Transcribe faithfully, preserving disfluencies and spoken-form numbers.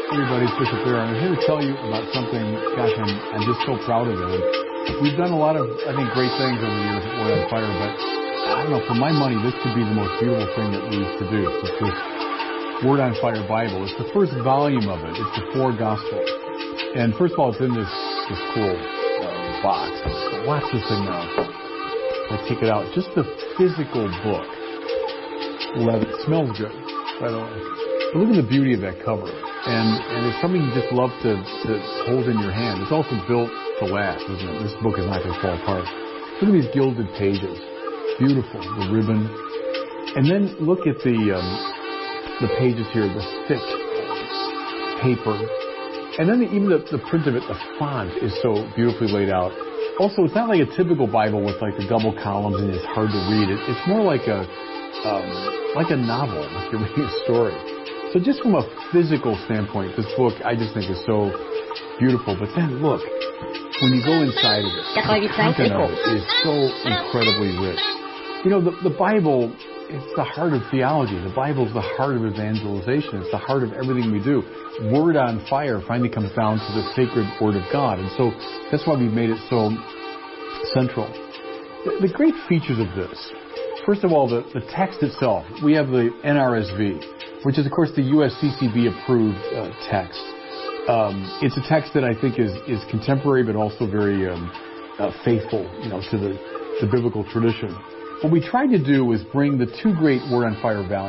Everybody, it's Bishop Aaron. I'm here to tell you about something, gosh, I'm, I'm just so proud of it. We've done a lot of, I think, great things over the years at Word on Fire, but I don't know, for my money, this could be the most beautiful thing that we've produced. It's this Word on Fire Bible. It's the first volume of it. It's the four Gospels. And first of all, it's in this, this cool uh, box. Watch this thing now. I take it out. Just the physical book. Leather. It smells good, by the way. But look at the beauty of that cover. And, and it's something you just love to, to hold in your hand. It's also built to last, isn't it? This book is not going to fall apart. Look at these gilded pages. Beautiful. The ribbon. And then look at the, um, the pages here, the thick paper. And then the, even the, the print of it, the font is so beautifully laid out. Also, it's not like a typical Bible with like the double columns and it's hard to read. It, it's more like a, um, like a novel, like you're reading a story. So just from a physical standpoint, this book I just think is so beautiful. But then look, when you go inside of it, the content of it is so incredibly rich. You know, the, the Bible, it's the heart of theology. The Bible is the heart of evangelization. It's the heart of everything we do. Word on Fire finally comes down to the sacred Word of God. And so that's why we've made it so central. The, the great features of this, first of all, the, the text itself. We have the N R S V, which is, of course, the U S C C B approved uh, text. Um, it's a text that I think is, is contemporary, but also very um, uh, faithful, you know, to the, the biblical tradition. What we tried to do was bring the two great Word on Fire values.